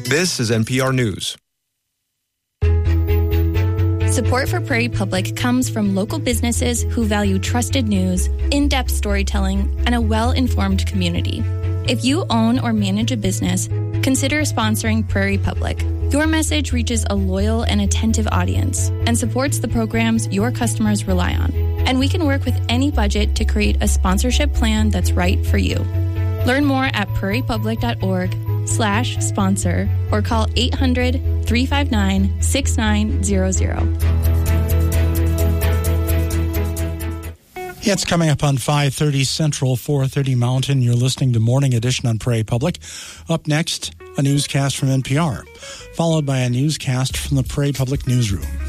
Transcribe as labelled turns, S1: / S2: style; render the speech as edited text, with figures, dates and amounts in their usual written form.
S1: This is NPR News.
S2: Support for Prairie Public comes from local businesses who value trusted news, in-depth storytelling, and a well-informed community. If you own or manage a business, consider sponsoring Prairie Public. Your message reaches a loyal and attentive audience and supports the programs your customers rely on. And we can work with any budget to create a sponsorship plan that's right for you. Learn more at prairiepublic.org/sponsor or call 800-359-6900.
S3: It's coming up on 5:30 Central, 4:30 Mountain. You're listening to Morning Edition on Prairie Public. Up next, a newscast from NPR, followed by a newscast from the Prairie Public Newsroom.